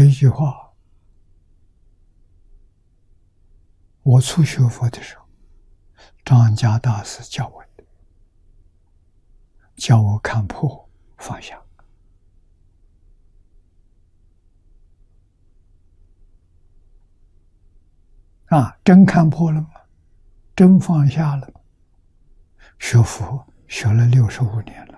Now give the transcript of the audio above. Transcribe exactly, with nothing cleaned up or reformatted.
这一句话，我初学佛的时候，张家大师教我的，教我看破放下。啊，真看破了吗？真放下了吗？学佛学了六十五年了。